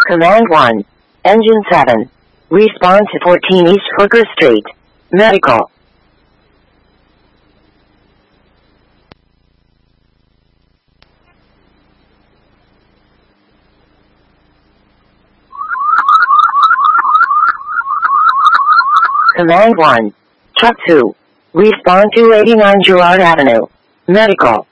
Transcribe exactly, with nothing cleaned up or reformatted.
Command one. Engine seven. Respond to fourteen East Hooker Street. Medical. Command one. Truck two. Respond to eighty-nine Girard Avenue. Medical.